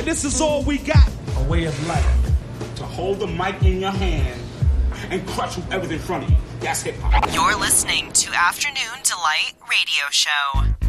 And this is all we got. A way of life. To hold the mic in your hand and crush whoever's in front of you. That's hip-hop. You're listening to Afternoon Delight Radio Show.